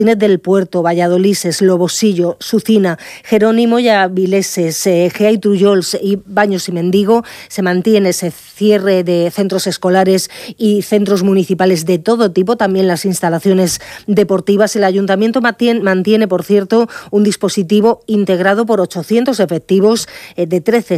del Puerto, Valladolises, Lobosillo, Sucina, Jerónimo y Avileses, Gea y Trullols y Baños y Mendigo. Se mantiene ese cierre de centros escolares y centros municipales de todo tipo, también las instalaciones deportivas. El Ayuntamiento mantiene, por cierto, un dispositivo integrado por 800 efectivos de 13